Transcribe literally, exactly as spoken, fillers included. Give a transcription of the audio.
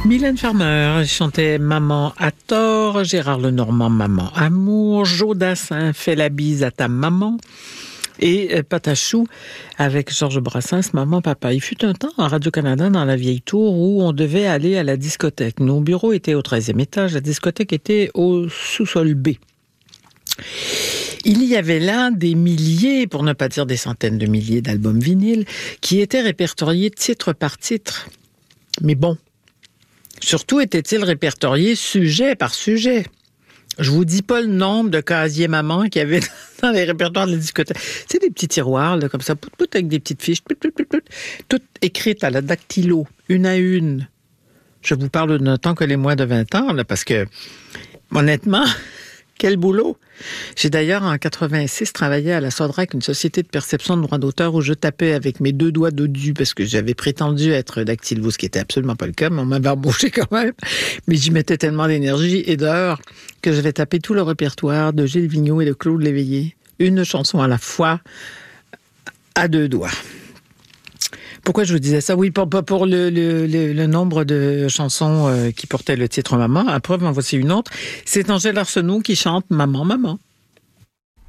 Mylène Farmer chantait Maman à tort, Gérard Lenormand Maman amour, Joe Dassin fait la bise à ta maman et Patachou avec Georges Brassens Maman Papa. Il fut un temps à Radio-Canada dans la vieille tour où on devait aller à la discothèque. Nos bureaux étaient au treizième étage, la discothèque était au sous-sol B. Il y avait là des milliers, pour ne pas dire des centaines de milliers d'albums vinyles qui étaient répertoriés titre par titre. Mais bon, surtout était-il répertorié sujet par sujet. Je vous dis pas le nombre de casiers maman qu'il y avait dans les répertoires de la discothèque. C'est des petits tiroirs, là, comme ça, pout, pout, avec des petites fiches, pout, pout, pout, pout, toutes écrites à la dactylo, une à une. Je vous parle d'un temps que les moins de vingt ans, là, parce que, honnêtement, quel boulot! J'ai d'ailleurs, en quatre-vingt-six, travaillé à la Sodrac, une société de perception de droits d'auteur où je tapais avec mes deux doigts dodus parce que j'avais prétendu être dactylo, ce qui était absolument pas le cas, mais on m'avait embauché quand même. Mais j'y mettais tellement d'énergie et d'heures que j'avais tapé tout le répertoire de Gilles Vigneault et de Claude Léveillé. Une chanson à la fois, à deux doigts. Pourquoi je vous disais ça? Oui, pas pour, pour le, le, le, le nombre de chansons euh, qui portaient le titre Maman. À preuve, en voici une autre. C'est Angèle Arsenault qui chante Maman, Maman.